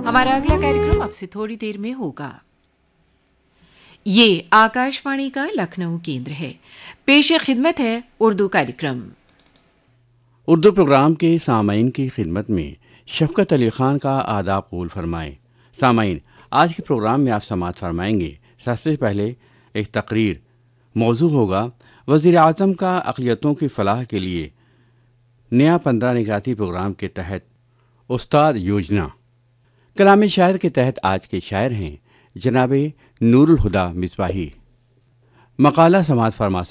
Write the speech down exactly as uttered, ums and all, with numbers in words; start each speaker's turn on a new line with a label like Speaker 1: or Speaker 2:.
Speaker 1: हमारा अगला कार्यक्रम अब से थोड़ी देर में होगा। ये आकाशवाणी का लखनऊ केंद्र है। पेश खिदमत है उर्दू कार्यक्रम।
Speaker 2: उर्दू प्रोग्राम के सामाईन की खिदमत में शफकत अली खान का आदाब कबूल फरमाएं। सामाईन, आज के प्रोग्राम में आप समाअत फरमाएंगे। सबसे पहले एक तकरीर, मौजू होगा वज़ीर आज़म का अक़लियतों की फ़लाह के लिए नया पंद्रह निगाती प्रोग्राम के तहत उस्ताद योजना। कलाम शायर के तहत आज के शायर हैं जनाब नूरुल हुदा मिसबाही। मकाला समाअत फरमा